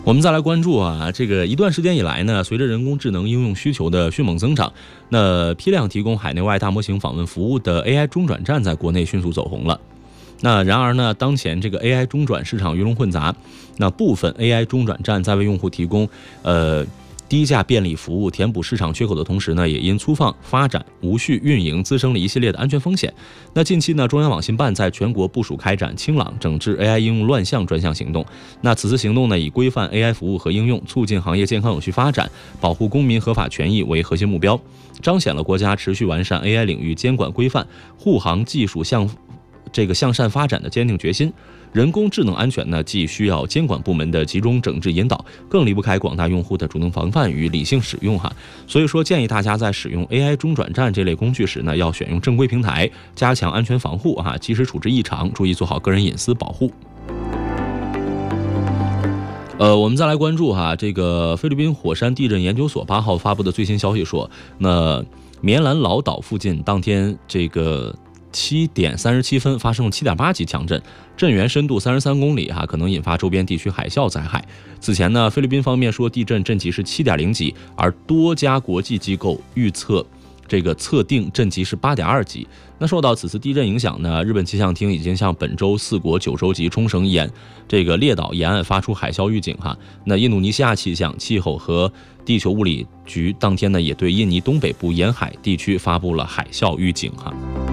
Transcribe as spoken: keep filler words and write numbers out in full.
我们再来关注啊，这个一段时间以来呢，随着人工智能应用需求的迅猛增长，那批量提供海内外大模型访问服务的 A I 中转站在国内迅速走红了。那然而呢，当前这个 A I 中转市场鱼龙混杂，那部分 A I 中转站在为用户提供呃低价便利服务，填补市场缺口的同时呢，也因粗放发展、无序运营滋生了一系列的安全风险。那近期呢，中央网信办在全国部署开展清朗整治 A I 应用乱象专项行动。那此次行动呢，以规范 A I 服务和应用，促进行业健康有序发展，保护公民合法权益为核心目标，彰显了国家持续完善 A I 领域监管规范、护航技术向这个向善发展的坚定决心。人工智能安全呢，既需要监管部门的集中整治引导，更离不开广大用户的主动防范与理性使用哈。所以说，建议大家在使用 A I 中转站这类工具时呢，要选用正规平台，加强安全防护哈，及时处置异常，注意做好个人隐私保护。呃，我们再来关注哈，这个菲律宾火山地震研究所八号发布的最新消息说，那棉兰老岛附近当天这个七点三十七分发生了七点八级强震，震源深度三十三公里哈，可能引发周边地区海啸灾害。此前呢，菲律宾方面说地震震级是七点零级，而多家国际机构预测这个测定震级是八点二级。那受到此次地震影响呢，日本气象厅已经向本州四国九州及冲绳沿这个列岛沿岸发出海啸预警哈。那印度尼西亚气象、气候和地球物理局当天呢，也对印尼东北部沿海地区发布了海啸预警哈。